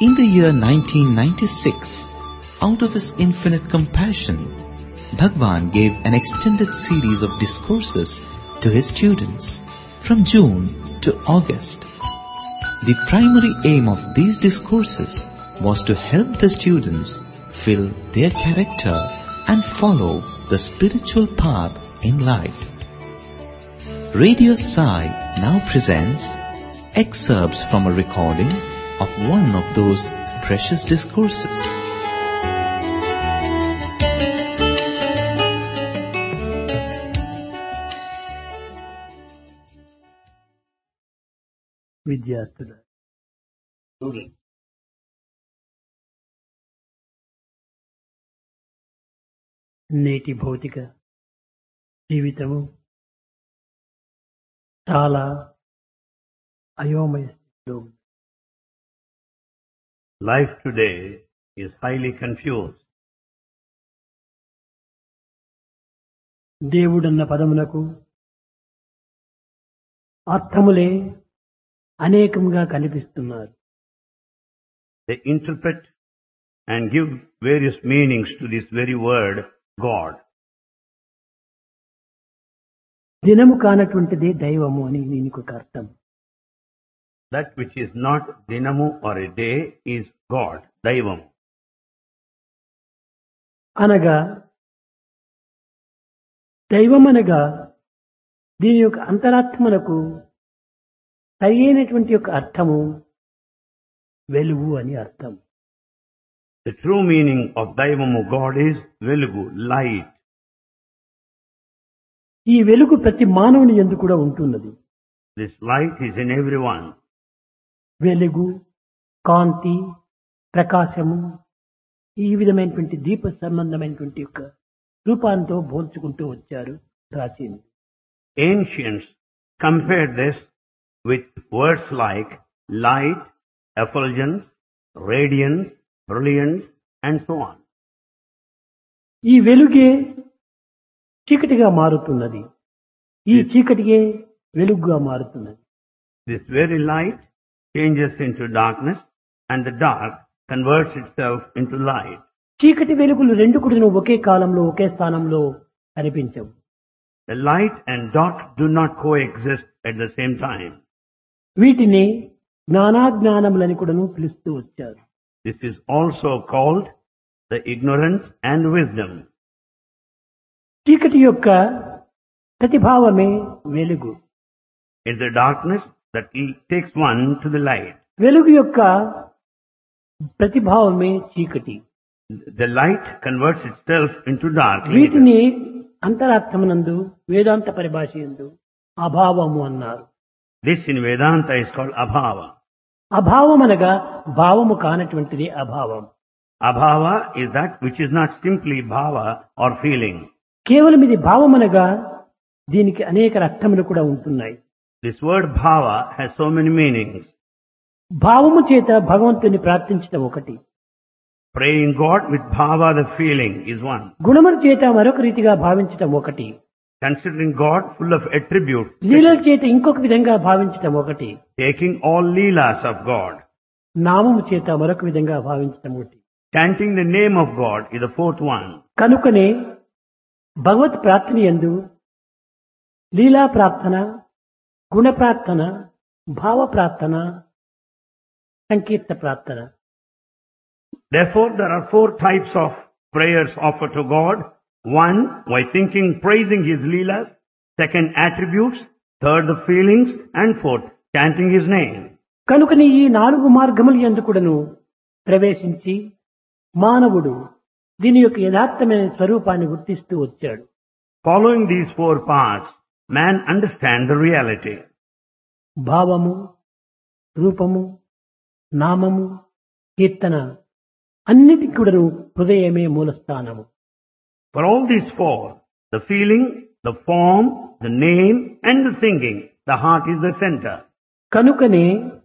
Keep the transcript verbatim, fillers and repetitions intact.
In the year nineteen ninety-six, out of his infinite compassion, Bhagwan gave an extended series of discourses to his students from June to August. The primary aim of these discourses was to help the students fill their character and follow the spiritual path in life. Radio Sai now presents excerpts from a recording of one of those precious discourses. విద్యార్థుల నేటి భౌతిక జీవితము చాలా అయోమయ స్థితిలో ఉంది. Life today is highly confused. దేవుడన్న పదమునకు అర్థములే అనేకంగా కనిపిస్తున్నారు. They interpret and give various meanings to this very word, God. దినము కానటువంటిదే దైవము అని దీనికి ఒక అర్థం. That which is not dinamu or a day is God, Daivam. అనగా దైవం అనగా దీని యొక్క అంతరాత్మలకు సరైనటువంటి యొక్క అర్థము వెలుగు అని అర్థం. The true meaning of Daivamu God is Velugu, light. ఈ వెలుగు ప్రతి మానవుని యందు కూడా ఉంటున్నది. This light is in everyone. వెలుగు, కాంతి, ప్రకాశము ఈ విధమైనటువంటి దీప సంబంధమైనటువంటి యొక్క రూపాంతో పోల్చుకుంటూ వచ్చారు ప్రాచీనులు. Ancients compared this with words like light, effulgence, radiance, brilliance, and so on. ఈ వెలుగే చీకటిగా మారుతున్నది. ఈ చీకటిగే వెలుగుగా మారుతున్నది. This very light changes into darkness, and the dark converts itself into light. చీకటి వెలుగులు రెండు కూడా ఒకే కాలంలో ఒకే స్థానంలో కనిపించవు. The light and dark do not coexist at the same time. వీటిని జ్ఞానాజ్ఞానములని కూడాను పిలుస్తూ వచ్చారు. This is also called the ignorance and wisdom. చీకటి యొక్క ప్రతిభావమే వెలుగు. It's the darkness that takes one to the light. వెలుగు యొక్క ప్రతిభావమే చీకటి. The light converts itself into dark. వీటిని అంతరాత్మనందు వేదాంత పరిభాష యందు అభావము అన్నారు. This in Vedanta is called abhava. అభావం అనగా భావము కానటువంటిది అభావం. Abhava is that which is not simply bhava or feeling. కేవలం ఇది భావం అనగా దీనికి అనేక అర్థములు కూడా ఉంటున్నాయి. This word bhava has so many meanings. భావము చేత భగవంతుని ప్రార్థించడం ఒకటి. Praying God with bhava, the feeling, is one. గుణముల చేత మరొక రీతిగా భావించడం ఒకటి. Considering God full of attributes. లీలల చేత ఇంకొక విధంగా భావించడం ఒకటి. Taking all leelas of God. నామము చేత మరొక విధంగా భావించడం ఒకటి. Chanting the name of God is the fourth one. కనుకనే భగవత్ ప్రార్థన యందు లీలా ప్రార్థన, గుణ ప్రార్థన, భావ ప్రార్థన, సంకీర్త ప్రార్థన. Therefore, there are four types of prayers offered to God. One, by thinking, praising His leelas. Second, attributes. Third, the feelings. And fourth, chanting His name. కనుకని ఈ నాలుగు మార్గముల యందు కూడాను ప్రవేశించి మానవుడు దీని యొక్క యథార్థమైన స్వరూపాన్ని గుర్తిస్తూ వచ్చాడు. Following these four paths, man understands the reality. భావము, రూపము, నామము, కీర్తన అన్నిటికీ కూడాను హృదయమే మూలస్థానము. For all these four, the feeling, the form, the name, and the singing, the heart is the center. కనుకనే